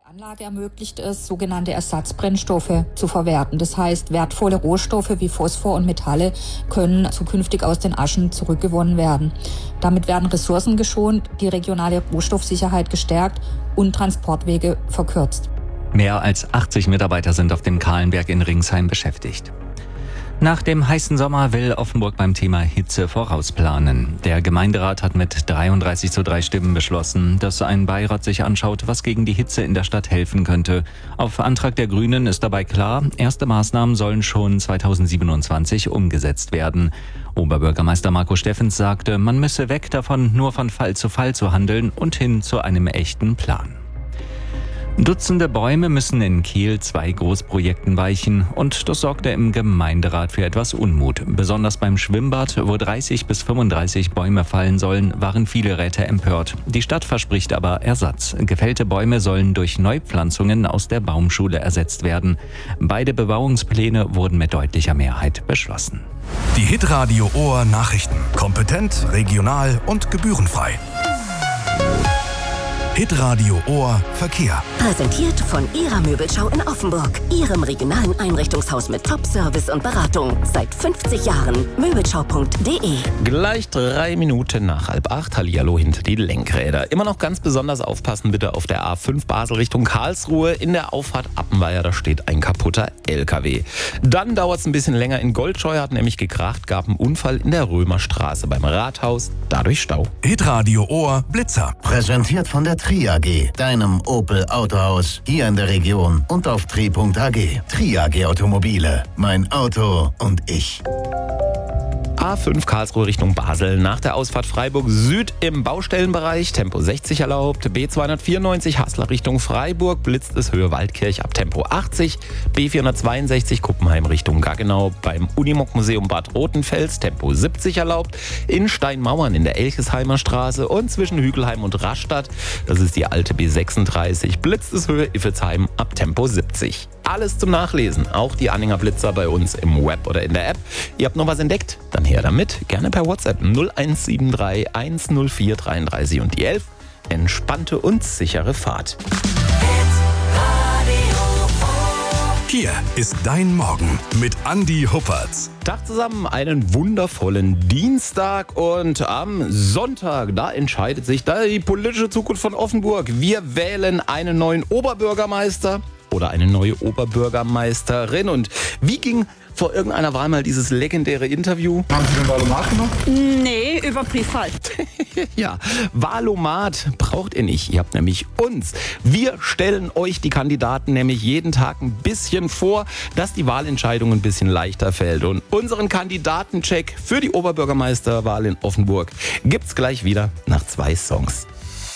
Die Anlage ermöglicht es, sogenannte Ersatzbrennstoffe zu verwerten. Das heißt, wertvolle Rohstoffe wie Phosphor und Metalle können zukünftig aus den Aschen zurückgewonnen werden. Damit werden Ressourcen geschont, die regionale Rohstoffsicherheit gestärkt und Transportwege verkürzt. Mehr als 80 Mitarbeiter sind auf dem Kahlenberg in Ringsheim beschäftigt. Nach dem heißen Sommer will Offenburg beim Thema Hitze vorausplanen. Der Gemeinderat hat mit 33:3 Stimmen beschlossen, dass ein Beirat sich anschaut, was gegen die Hitze in der Stadt helfen könnte. Auf Antrag der Grünen ist dabei klar, erste Maßnahmen sollen schon 2027 umgesetzt werden. Oberbürgermeister Marco Steffens sagte, man müsse weg davon, nur von Fall zu handeln und hin zu einem echten Plan. Dutzende Bäume müssen in Kehl 2 Großprojekten weichen und das sorgte im Gemeinderat für etwas Unmut. Besonders beim Schwimmbad, wo 30 bis 35 Bäume fallen sollen, waren viele Räte empört. Die Stadt verspricht aber Ersatz. Gefällte Bäume sollen durch Neupflanzungen aus der Baumschule ersetzt werden. Beide Bebauungspläne wurden mit deutlicher Mehrheit beschlossen. Die Hitradio Ohr Nachrichten. Kompetent, regional und gebührenfrei. Hitradio Ohr Verkehr. Präsentiert von Ihrer Möbelschau in Offenburg. Ihrem regionalen Einrichtungshaus mit Top-Service und Beratung. Seit 50 Jahren. Möbelschau.de. Gleich 3 Minuten nach 7:30. Hallihallo hinter die Lenkräder. Immer noch ganz besonders aufpassen bitte auf der A5 Basel Richtung Karlsruhe. In der Auffahrt Appenweier, da steht ein kaputter LKW. Dann dauert es ein bisschen länger in Goldscheu, hat nämlich gekracht, gab einen Unfall in der Römerstraße beim Rathaus. Dadurch Stau. Hitradio Ohr Blitzer. Präsentiert von der Tri AG, deinem Opel Autohaus, hier in der Region und auf tri.ag. Tri AG Automobile, mein Auto und ich. A5 Karlsruhe Richtung Basel. Nach der Ausfahrt Freiburg Süd im Baustellenbereich. Tempo 60 erlaubt. B294 Haslar Richtung Freiburg. Blitzt es Höhe Waldkirch ab Tempo 80. B462 Kuppenheim Richtung Gaggenau. Beim Unimog-Museum Bad Rotenfels Tempo 70 erlaubt. In Steinmauern in der Elchesheimer Straße und zwischen Hügelheim und Rastatt. Das ist die alte B36. Blitzt es Höhe Iffelsheim ab Tempo 70. Alles zum Nachlesen, auch die Anhänger Blitzer bei uns im Web oder in der App. Ihr habt noch was entdeckt? Dann her damit, gerne per WhatsApp 0173 104 33 und die 11. Entspannte und sichere Fahrt. Hier ist dein Morgen mit Andi Huppertz. Tag zusammen, einen wundervollen Dienstag und am Sonntag, da entscheidet sich die politische Zukunft von Offenburg. Wir wählen einen neuen Oberbürgermeister oder eine neue Oberbürgermeisterin. Und wie ging vor irgendeiner Wahl mal dieses legendäre Interview? Haben Sie den Wahlomat gemacht? Nee, über Briefwahl. Ja, Wahlomat braucht ihr nicht. Ihr habt nämlich uns. Wir stellen euch die Kandidaten nämlich jeden Tag ein bisschen vor, dass die Wahlentscheidung ein bisschen leichter fällt. Und unseren Kandidatencheck für die Oberbürgermeisterwahl in Offenburg gibt's gleich wieder nach 2 Songs.